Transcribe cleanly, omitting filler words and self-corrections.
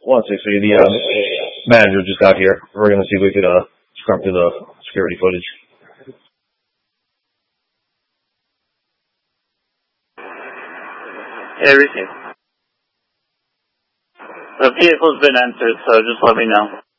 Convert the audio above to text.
163, the manager just got here. We're going to see if we could scrub through the security footage. Yeah, received. The vehicle's been entered, so just let me know.